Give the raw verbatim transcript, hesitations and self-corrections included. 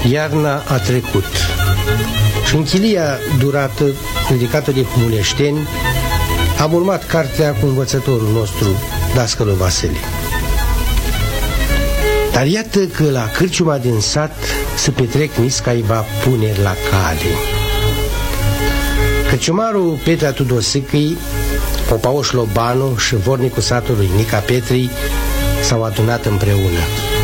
Iarna a trecut și în chilia durată ridicată de humuleșteni am urmat cartea cu învățătorul nostru, dascălul Vasile. Dar iată că la cârciuma din sat se petrec niscaiva puneri la cale. Cârciumarul Petrea Tudosicăi, Popauș Lobanu și vornicul satului Nica Petrii s-au adunat împreună.